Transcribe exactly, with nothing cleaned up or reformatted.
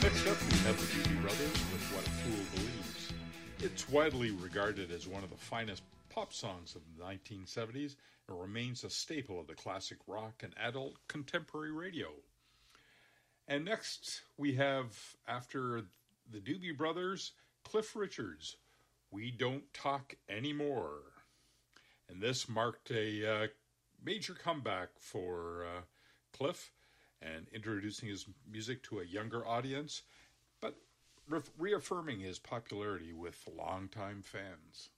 Next up, we have the Doobie Brothers with What a Fool Believes. It's widely regarded as one of the finest pop songs of the nineteen seventies and remains a staple of the classic rock and adult contemporary radio. And next, we have, after the Doobie Brothers, Cliff Richard's We Don't Talk Anymore. And this marked a uh, major comeback for uh, Cliff, and introducing his music to a younger audience, but re- reaffirming his popularity with longtime fans.